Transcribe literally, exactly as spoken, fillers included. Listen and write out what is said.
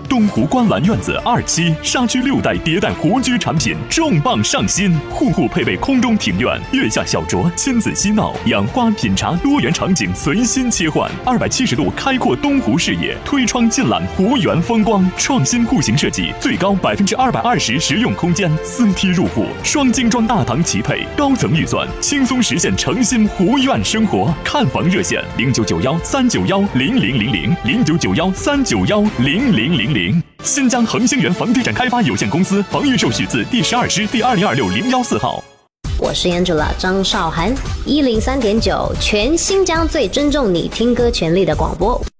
东湖观澜院子二期沙区六代迭代湖居产品重磅上新，户户配备空中庭院，月下小酌，亲子嬉闹，养花品茶，多元场景随心切换，二百七十度开阔东湖视野，推窗尽览湖园风光，创新户型设计，最高百分之二百二十实用空间，四梯入户，双精装大堂齐配，高层预算，轻松实现诚心湖苑生活。看房热线零九九幺三九幺零零零零零九九幺三九幺零零零零。新疆恒星源房地产开发有限公司房预授许字第十二支第二零二六零幺四号。 我是 Angela 张韶涵，一零三点九，全新疆最尊重你听歌权利的广播。